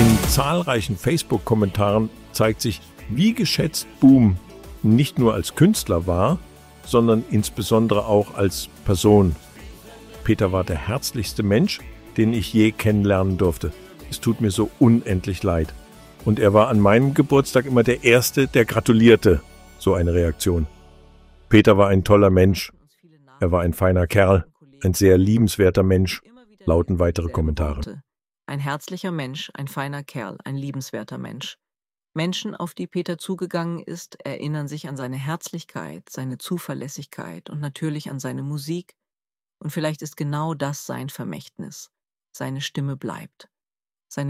In zahlreichen Facebook-Kommentaren zeigt sich, wie geschätzt Boom nicht nur als Künstler war, sondern insbesondere auch als Person. Peter war der herzlichste Mensch, den ich je kennenlernen durfte. Es tut mir so unendlich leid. Und er war an meinem Geburtstag immer der Erste, der gratulierte. So eine Reaktion. Peter war ein toller Mensch. Er war ein feiner Kerl, ein sehr liebenswerter Mensch, lauten weitere Kommentare. Ein herzlicher Mensch, ein feiner Kerl, ein liebenswerter Mensch. Menschen, auf die Peter zugegangen ist, erinnern sich an seine Herzlichkeit, seine Zuverlässigkeit und natürlich an seine Musik. Und vielleicht ist genau das sein Vermächtnis. Seine Stimme bleibt.